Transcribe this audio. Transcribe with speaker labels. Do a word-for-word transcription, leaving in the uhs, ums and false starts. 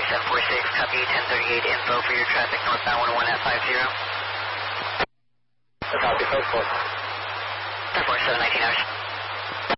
Speaker 1: seven four six, copy ten thirty-eight info for your traffic northbound one one at five zero.
Speaker 2: Copy, five four.
Speaker 1: five four seven, nineteen hours.